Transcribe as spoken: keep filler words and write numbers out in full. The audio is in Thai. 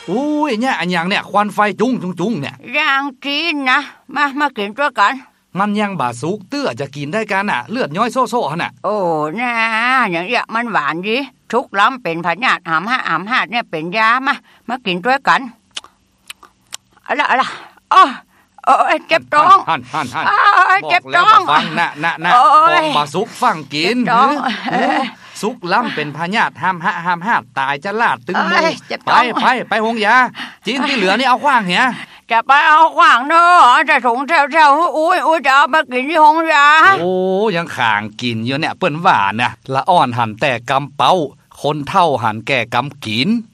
อุ้ยเนี่ยอันยังเนี่ยควันไฟจุ้งจุ้งจุ้งเนี่ยย่างจีนนะมามากินด้วยกันมันยังบาสุกเตื้อจะกินได้กันอ่ะเลือดย้อยโซ่โซ่น่ะโอ้นะอย่างเงี้ยมันหวานดีทุกล้ำเป็นพญาติหามห้าหามห้าเนี่ยเป็นยามามากินด้วยกันอะไรอะไรอ๋อโอ้ยเจ็บท้องหันหันหันเจ็บท้องฟังนะนะนะบอกบาสุกฟังกินสุกล้ำเป็นพญาติห้ามห้าห้ามห้าตายจะลาดตึงมือไปไปไปหงยาจีนที่เหลือนี่เอาขว้างเหียจะไปเอาขว้างเนอะจะถุงแถวๆอุ้ยอุ้ยจะเอามากินที่หงยาโอ้ยังข่างกินอยู่เนี่ยเปิ้นหวานนะละอ่อนหันแต่กำเป้าคนเท่าหันแก่กำกิน